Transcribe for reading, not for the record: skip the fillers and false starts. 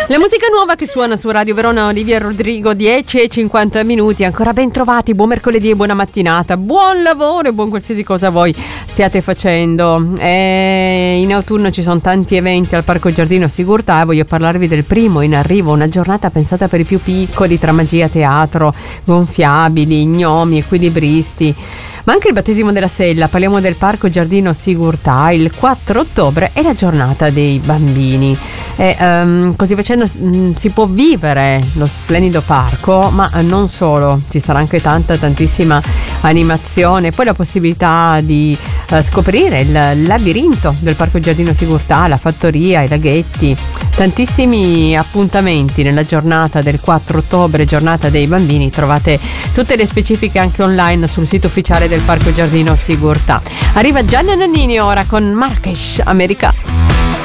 La musica nuova che suona su Radio Verona, Olivia Rodrigo, 10:50. Ancora ben trovati, buon mercoledì e buona mattinata, buon lavoro e buon qualsiasi cosa voi stiate facendo. In autunno ci sono tanti eventi al Parco Giardino Sigurtà e voglio parlarvi del primo in arrivo, una giornata pensata per i più piccoli, tra magia, teatro, gonfiabili, gnomi, equilibristi, ma anche il battesimo della sella. Parliamo del Parco Giardino Sigurtà. Il 4 ottobre è la giornata dei bambini e così facendo si può vivere lo splendido parco, ma non solo, ci sarà anche tantissima animazione, poi la possibilità di scoprire il labirinto del Parco Giardino Sigurtà, la fattoria, i laghetti, tantissimi appuntamenti nella giornata del 4 ottobre, giornata dei bambini. Trovate tutte le specifiche anche online sul sito ufficiale del Parco Giardino Sigurtà. Arriva Gianna Nannini ora con Marrakesh, America.